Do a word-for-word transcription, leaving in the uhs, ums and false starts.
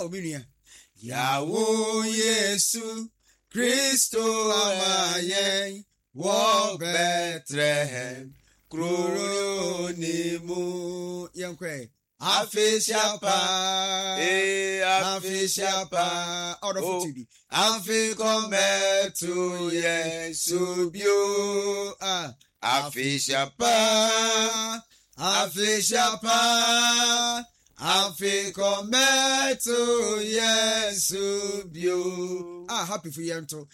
Ominia. Yawo Yesu Kristo amaye wo Bethlehem kroro nimu yankwe afishapa eh afishapa oh afi come to Yesu bio ah afishapa afishapa afi come to Yesu bio ah happy for you.